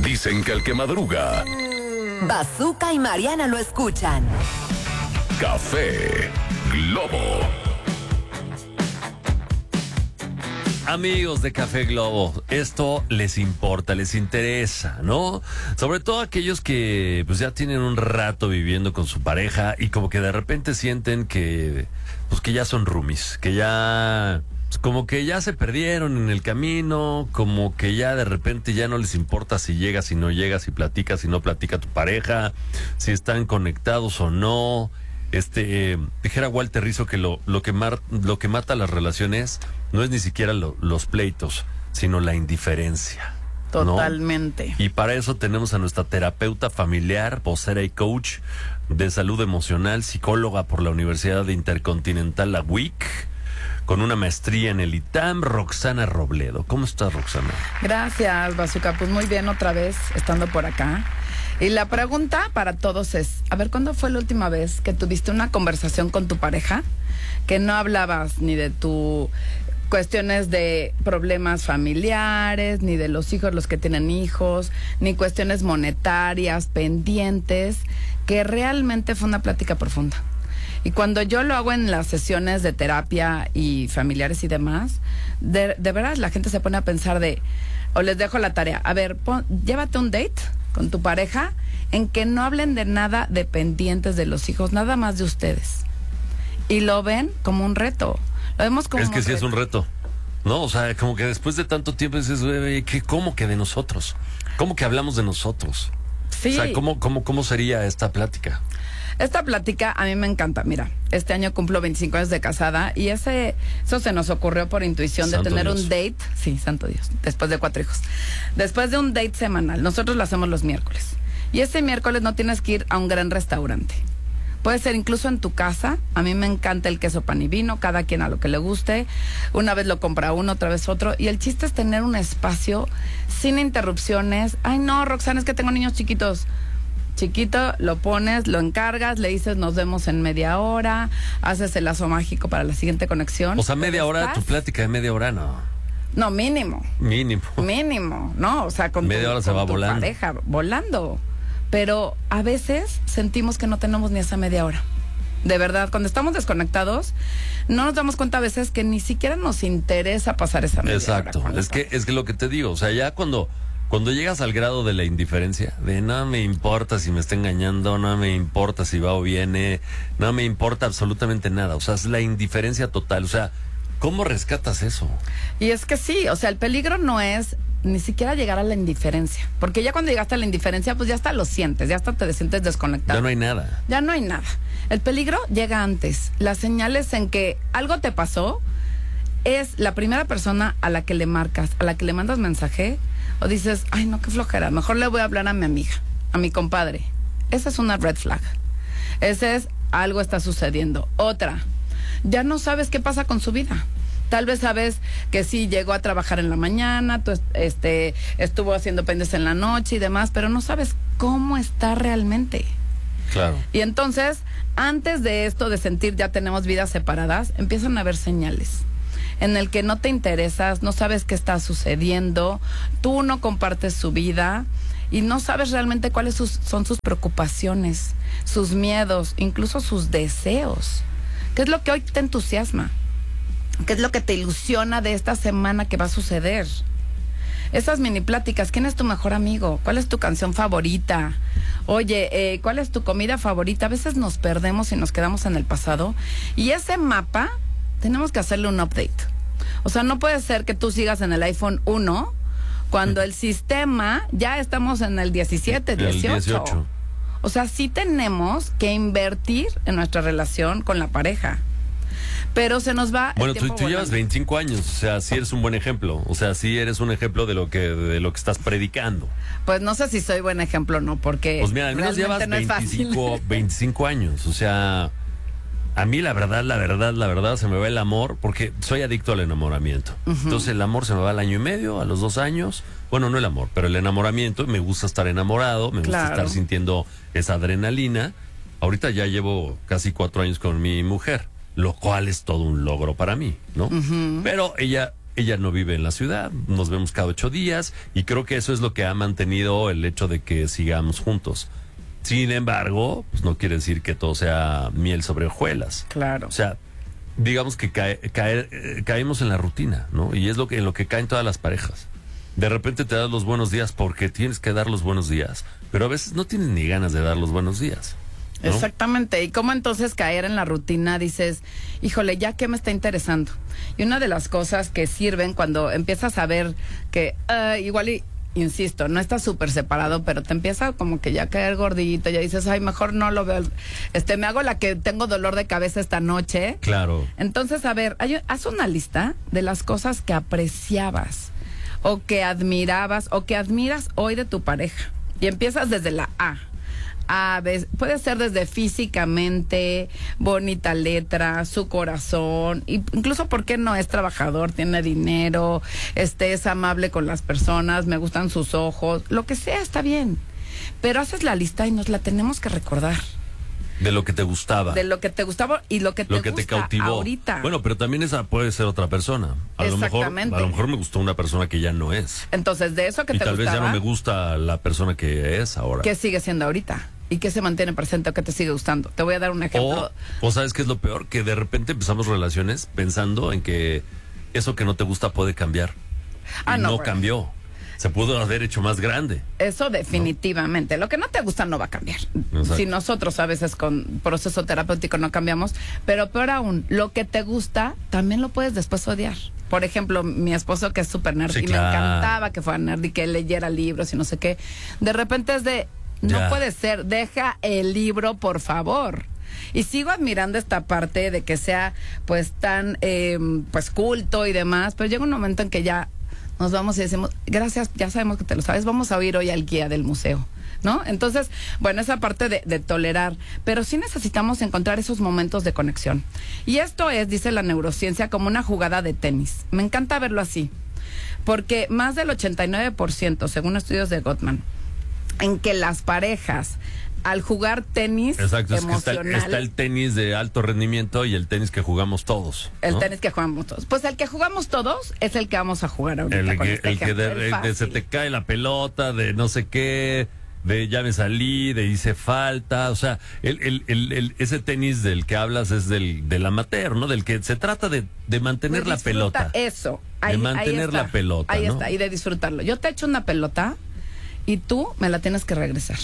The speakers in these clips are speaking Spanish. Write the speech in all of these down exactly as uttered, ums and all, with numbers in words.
Dicen que el que madruga... Bazooka y Mariana lo escuchan. Café Globo. Amigos de Café Globo, esto les importa, les interesa, ¿no? Sobre todo aquellos que pues ya tienen un rato viviendo con su pareja y como que de repente sienten que pues que ya son roomies, que ya como que ya se perdieron en el camino, como que ya de repente ya no les importa si llegas, si no llegas, si platicas, si no platica tu pareja, si están conectados o no. Este, eh, dijera Walter Rizzo que lo, lo que mar, lo que mata las relaciones no es ni siquiera lo, los pleitos, sino la indiferencia. Totalmente. ¿No? Y para eso tenemos a nuestra terapeuta familiar, vocera y coach de salud emocional, psicóloga por la Universidad Intercontinental, la U I C, con una maestría en el I T A M, Roxana Robledo. ¿Cómo estás, Roxana? Gracias, Bazooka. Pues muy bien, otra vez estando por acá. Y la pregunta para todos es, a ver, ¿cuándo fue la última vez que tuviste una conversación con tu pareja que no hablabas ni de tu cuestiones de problemas familiares, ni de los hijos, los que tienen hijos, ni cuestiones monetarias, pendientes, que realmente fue una plática profunda? Y cuando yo lo hago en las sesiones de terapia y familiares y demás, de, de verdad la gente se pone a pensar de, o les dejo la tarea, a ver, pon, llévate un date con tu pareja en que no hablen de nada de pendientes de los hijos, nada más de ustedes. Y lo ven como un reto. Lo vemos como Es que un sí reto. es un reto, ¿no? O sea, como que después de tanto tiempo dices, güey, ¿qué, ¿cómo que de nosotros? ¿Cómo que hablamos de nosotros? Sí. O sea, ¿cómo, cómo, cómo sería esta plática? Esta plática a mí me encanta. Mira, este año cumplo veinticinco años de casada y ese eso se nos ocurrió por intuición de Santo tener Dios. un date. Sí, santo Dios, después de cuatro hijos. Después de un date semanal. Nosotros lo hacemos los miércoles. Y ese miércoles no tienes que ir a un gran restaurante. Puede ser incluso en tu casa. A mí me encanta el queso pan y vino, cada quien a lo que le guste. Una vez lo compra uno, otra vez otro. Y el chiste es tener un espacio sin interrupciones. Ay, no, Roxana, es que tengo niños chiquitos. Chiquito, lo pones, lo encargas, le dices nos vemos en media hora, haces el lazo mágico para la siguiente conexión. O sea, media Pero hora, estás- tu plática de media hora, no. No, mínimo. Mínimo. Mínimo, ¿no? O sea, con Media tu, hora se con va tu volando. pareja, volando. Pero a veces sentimos que no tenemos ni esa media hora. De verdad, cuando estamos desconectados, no nos damos cuenta a veces que ni siquiera nos interesa pasar esa media Exacto. hora. con Es la que, pareja. es que lo que te digo, o sea, ya cuando, cuando llegas al grado de la indiferencia, de no me importa si me está engañando, no me importa si va o viene, no me importa absolutamente nada. O sea, es la indiferencia total. O sea, ¿cómo rescatas eso? Y es que sí, o sea, el peligro no es ni siquiera llegar a la indiferencia. Porque ya cuando llegaste a la indiferencia, pues ya hasta lo sientes, ya hasta te sientes desconectado. Ya no hay nada. Ya no hay nada. El peligro llega antes. Las señales en que algo te pasó es la primera persona a la que le marcas, a la que le mandas mensaje, o dices, ay, no, qué flojera, mejor le voy a hablar a mi amiga, a mi compadre. Esa es una red flag. Ese es, algo está sucediendo. Otra, ya no sabes qué pasa con su vida. Tal vez sabes que sí llegó a trabajar en la mañana, tú, este, estuvo haciendo pendientes en la noche y demás, pero no sabes cómo está realmente. Claro. Y entonces, antes de esto de sentir ya tenemos vidas separadas, empiezan a haber señales en el que no te interesas, no sabes qué está sucediendo, tú no compartes su vida y no sabes realmente cuáles sus, son sus preocupaciones, sus miedos, incluso sus deseos. ¿Qué es lo que hoy te entusiasma? ¿Qué es lo que te ilusiona de esta semana que va a suceder? Esas mini pláticas, ¿quién es tu mejor amigo? ¿Cuál es tu canción favorita? Oye, eh, ¿cuál es tu comida favorita? A veces nos perdemos y nos quedamos en el pasado. Y ese mapa, tenemos que hacerle un update. O sea, no puede ser que tú sigas en el iPhone uno cuando el sistema ya estamos en el diecisiete, En el dieciocho. dieciocho. O sea, sí tenemos que invertir en nuestra relación con la pareja. Pero se nos va. el Bueno, tú, tiempo tú llevas volando. veinticinco años, o sea, sí eres un buen ejemplo. O sea, sí eres un ejemplo de lo que, de lo que estás predicando. Pues no sé si soy buen ejemplo o no, porque. Pues mira, al menos llevas realmente no es fácil. veinticinco, veinticinco años. O sea, a mí la verdad, la verdad, la verdad, se me va el amor porque soy adicto al enamoramiento. Uh-huh. Entonces el amor se me va al año y medio, a los dos años. Bueno, no el amor, pero el enamoramiento. Me gusta estar enamorado, me Claro. gusta estar sintiendo esa adrenalina. Ahorita ya llevo casi cuatro años con mi mujer, lo cual es todo un logro para mí, ¿no? Uh-huh. Pero ella ella no vive en la ciudad, nos vemos cada ocho días y creo que eso es lo que ha mantenido el hecho de que sigamos juntos. Sin embargo, pues no quiere decir que todo sea miel sobre hojuelas. Claro. O sea, digamos que cae, cae, eh, caemos en la rutina, ¿no? Y es lo que en lo que caen todas las parejas. De repente te das los buenos días porque tienes que dar los buenos días, pero a veces no tienes ni ganas de dar los buenos días, ¿no? Exactamente. ¿Y cómo entonces caer en la rutina? Dices, híjole, ¿ya qué me está interesando? Y una de las cosas que sirven cuando empiezas a ver que uh, igual y insisto, no estás súper separado, pero te empieza como que ya a caer gordito, ya dices, ay, mejor no lo veo, este, me hago la que tengo dolor de cabeza esta noche. Claro. Entonces, a ver, hay, haz una lista de las cosas que apreciabas, o que admirabas, o que admiras hoy de tu pareja, y empiezas desde la A. A veces, puede ser desde físicamente, bonita letra, su corazón, y incluso, ¿por qué no? Es trabajador, tiene dinero, este, es amable con las personas, me gustan sus ojos, lo que sea está bien, pero haces la lista y nos la tenemos que recordar. De lo que te gustaba. De lo que te gustaba y lo que te lo que gusta te cautivó ahorita. Bueno, pero también esa puede ser otra persona. A lo mejor, a lo mejor me gustó una persona que ya no es. Entonces, de eso que y te tal gustaba, vez ya no me gusta la persona que es ahora. ¿qué sigue siendo ahorita? ¿Y qué se mantiene presente o qué te sigue gustando? Te voy a dar un ejemplo. O, o ¿sabes qué es lo peor? Que de repente empezamos relaciones pensando en que eso que no te gusta puede cambiar. Ah, y no, no bueno. cambió. Se pudo haber hecho más grande. Eso definitivamente. ¿No? Lo que no te gusta no va a cambiar. Exacto. Si nosotros a veces con proceso terapéutico no cambiamos, pero peor aún, lo que te gusta también lo puedes después odiar. Por ejemplo, mi esposo, que es súper nerd, Sí, y claro. me encantaba que fuera nerd y que leyera libros y no sé qué. De repente es de, no Ya. puede ser, deja el libro, por favor. Y sigo admirando esta parte de que sea pues tan eh, pues culto y demás, pero llega un momento en que ya nos vamos y decimos, gracias, ya sabemos que te lo sabes, vamos a oír hoy al guía del museo, ¿no? Entonces, bueno, esa parte de, de tolerar, pero sí necesitamos encontrar esos momentos de conexión. Y esto es, dice la neurociencia, como una jugada de tenis. Me encanta verlo así, porque más del ochenta y nueve por ciento, según estudios de Gottman, en que las parejas al jugar tenis Exacto, es que está, emocional, está el tenis de alto rendimiento y el tenis que jugamos todos, ¿no? el tenis que jugamos todos. Pues el que jugamos todos es el que vamos a jugar ahorita. El con que, este el que ejemplo, de, el de- se fácil. te cae la pelota, de no sé qué, de ya me salí, de hice falta. O sea, el, el, el, el- ese tenis del que hablas es del, del amateur, ¿no? Del que se trata de, de mantener Pues la disfruta pelota. eso. De Ahí, mantener ahí está. la pelota, Ahí ¿no? está, y de disfrutarlo. Yo te echo una pelota y tú me la tienes que regresar.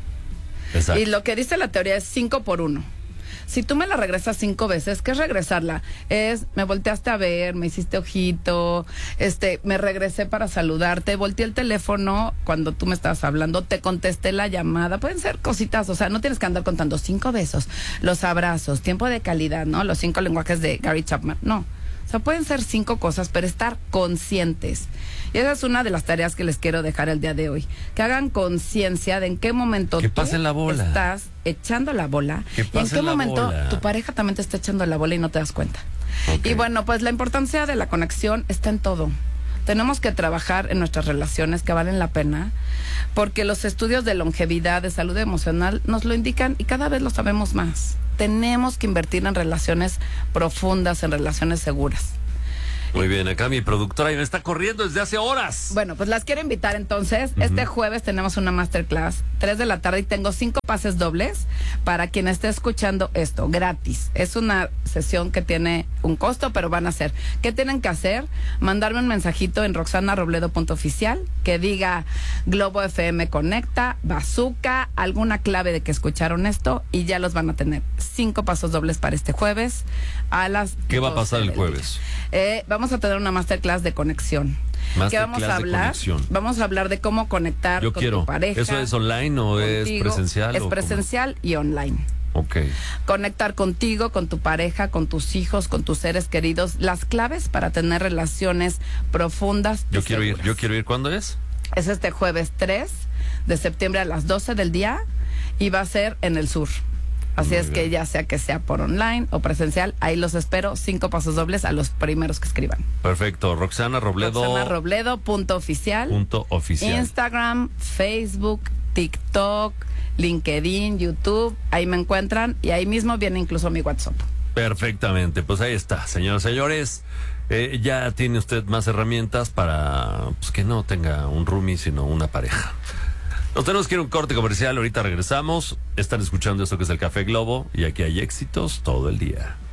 Exacto. Y lo que dice la teoría es cinco por uno. Si tú me la regresas cinco veces, ¿qué es regresarla? Es, me volteaste a ver, me hiciste ojito, este, me regresé para saludarte, volteé el teléfono cuando tú me estabas hablando, te contesté la llamada, pueden ser cositas, o sea, no tienes que andar contando cinco besos, los abrazos, tiempo de calidad, ¿no? Los cinco lenguajes de Gary Chapman, no. O sea, pueden ser cinco cosas, pero estar conscientes. Y esa es una de las tareas que les quiero dejar el día de hoy. Que hagan conciencia de en qué momento Que tú pasen la bola. estás echando la bola. Que Y en pasen qué la momento bola. tu pareja también te está echando la bola y no te das cuenta. Ok. Y bueno, pues la importancia de la conexión está en todo. Tenemos que trabajar en nuestras relaciones que valen la pena, porque los estudios de longevidad, de salud emocional, nos lo indican y cada vez lo sabemos más. Tenemos que invertir en relaciones profundas, en relaciones seguras. Muy bien, acá mi productora y me está corriendo desde hace horas. Bueno, pues las quiero invitar entonces. Este jueves tenemos una masterclass, tres de la tarde, y tengo cinco pases dobles para quien esté escuchando esto, gratis. Es una sesión que tiene un costo, pero van a hacer. ¿Qué tienen que hacer? Mandarme un mensajito en roxana robledo punto oficial que diga Globo F M Conecta, Bazooka, alguna clave de que escucharon esto y ya los van a tener. Cinco pasos dobles para este jueves a las ¿Qué va a doce pasar el del jueves? día. Eh, vamos a tener una masterclass de conexión. Masterclass ¿Qué vamos a de hablar? conexión. Vamos a hablar de cómo conectar Yo con quiero. tu pareja. ¿Eso es online o es contigo. presencial? Es o cómo? presencial y online. Ok. Conectar contigo, con tu pareja, con tus hijos, con tus seres queridos. Las claves para tener relaciones profundas. y Yo quiero ir. seguras. Yo quiero ir. ¿Cuándo es? Es este jueves tres de septiembre a las doce del día y va a ser en el sur. Así Muy es que bien. ya sea que sea por online o presencial, ahí los espero. Cinco pasos dobles a los primeros que escriban. Perfecto. Roxana Robledo. Roxana Robledo punto oficial. Punto oficial. Instagram, Facebook, TikTok, LinkedIn, YouTube, ahí me encuentran y ahí mismo viene incluso mi WhatsApp. Perfectamente, pues ahí está, señoras y señores. eh, ya tiene usted más herramientas para pues, que no tenga un roomie, sino una pareja. Nos tenemos que ir a un corte comercial, ahorita regresamos. Están escuchando esto que es el Café Globo y aquí hay éxitos todo el día.